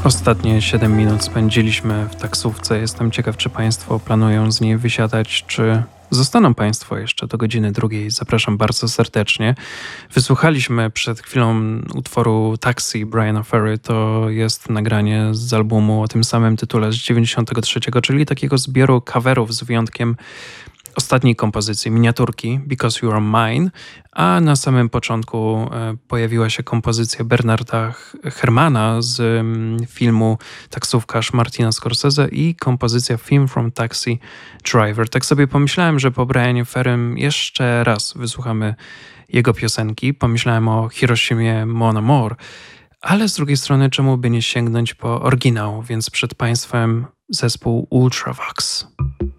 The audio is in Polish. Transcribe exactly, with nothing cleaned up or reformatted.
Ostatnie siedem minut spędziliśmy w taksówce. Jestem ciekaw, czy Państwo planują z niej wysiadać, czy zostaną Państwo jeszcze do godziny drugiej. Zapraszam bardzo serdecznie. Wysłuchaliśmy przed chwilą utworu Taxi Briana Ferry. To jest nagranie z albumu o tym samym tytule z dziewięćdziesiątego trzeciego, czyli takiego zbioru coverów z wyjątkiem ostatniej kompozycji, miniaturki Because You Are Mine, a na samym początku e, pojawiła się kompozycja Bernarda H- Herrmana z mm, filmu Taksówkarz Martina Scorsese i kompozycja Theme from Taxi Driver. Tak sobie pomyślałem, że po Brianie Ferrym jeszcze raz wysłuchamy jego piosenki. Pomyślałem o Hiroshimie Mon Amour, ale z drugiej strony czemu by nie sięgnąć po oryginał, więc przed Państwem zespół Ultravox.